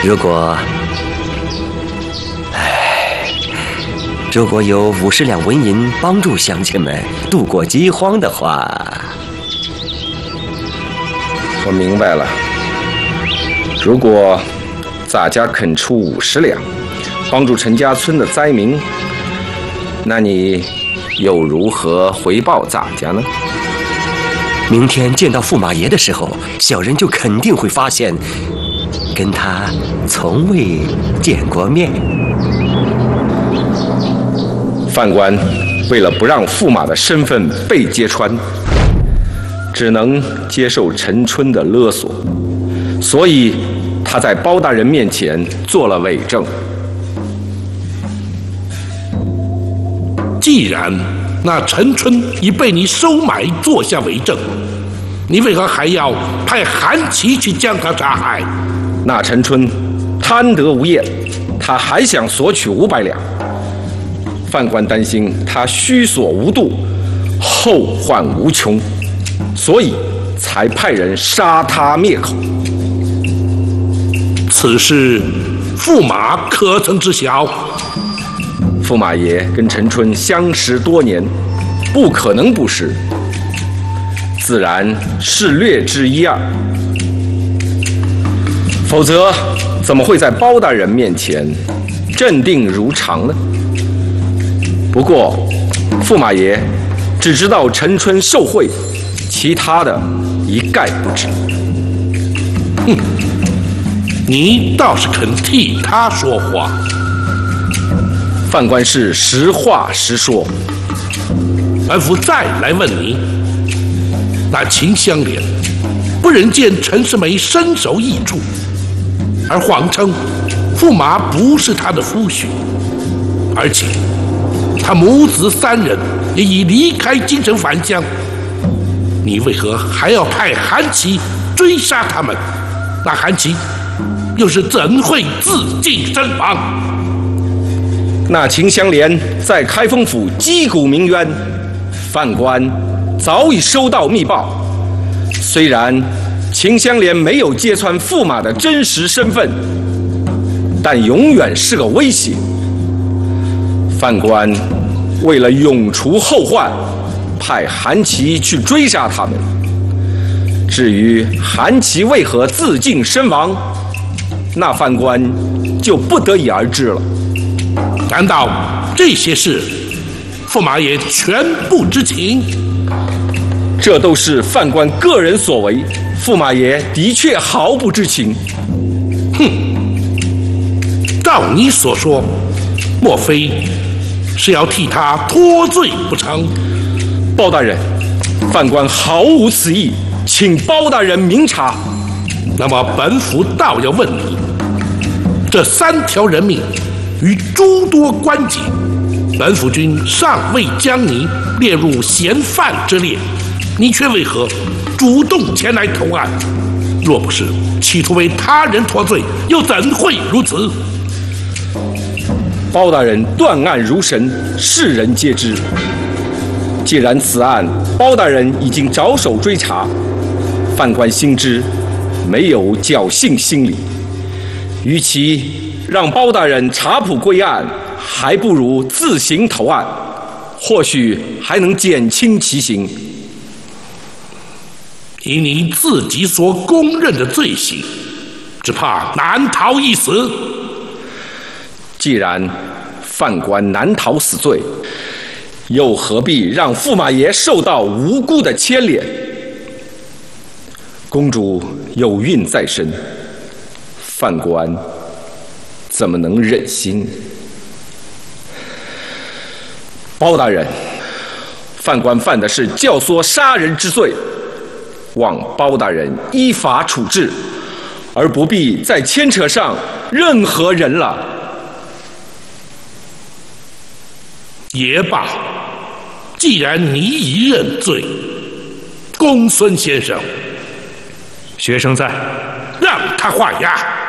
如果有50两纹银帮助乡亲们度过饥荒的话， 我明白了。如果咱家肯出50两，帮助陈家村的灾民，那你又如何回报咱家呢？ 明天见到驸马爷的时候，小人就肯定会发现，跟他从未见过面。 范官为了不让驸马的身份被揭穿，只能接受陈春的勒索，所以他在包大人面前做了伪证。 既然那陈春已被你收买做下伪证，你为何还要派韩琦去将他杀害？ 那陈春贪得无厌，他还想索取500两。范官担心他虚索无度，后患无穷，所以才派人杀他灭口。 此事驸马可曾知晓？ 驸马爷跟陈春相识多年，不可能不识，自然是略知一二。否则怎么会在包大人面前镇定如常呢？不过驸马爷只知道陈春受贿，其他的一概不知。 哼，你倒是肯替他说话。 范官是实话实说。 本府再来问你，那秦香莲不忍见陈世美身首异处，而谎称驸马不是他的夫婿，而且他母子3人也已离开京城返乡，你为何还要派韩琦追杀他们？那韩琦又是怎会自尽身亡？ 那秦香莲在开封府击鼓鸣冤，范官早已收到密报。虽然秦香莲没有揭穿驸马的真实身份，但永远是个威胁。范官为了永除后患，派韩琦去追杀他们。至于韩琦为何自尽身亡，那范官就不得已而知了。 难道这些事驸马爷全不知情？ 这都是范官个人所为，驸马爷的确毫不知情。 哼，照你所说，莫非是要替他脱罪不成？ 包大人，范官毫无此意，请包大人明察。 那么本府倒要问你，这3条人命与诸多关节，本府君尚未将你列入嫌犯之列，你却为何主动前来投案？若不是企图为他人脱罪，又怎会如此？ 包大人断案如神，世人皆知。既然此案包大人已经着手追查，范官心知没有侥幸心理，与其让包大人查捕归案，还不如自行投案，或许还能减轻其刑。 以你自己所公认的罪行，只怕难逃一死。 既然范官难逃死罪，又何必让驸马爷受到无辜的牵连？公主有孕在身，范官怎么能忍心？包大人，范官犯的是教唆杀人之罪，望包大人依法处置，而不必再牵扯上任何人了。 也罢，既然你已认罪，公孙先生， 学生在， 让他画押。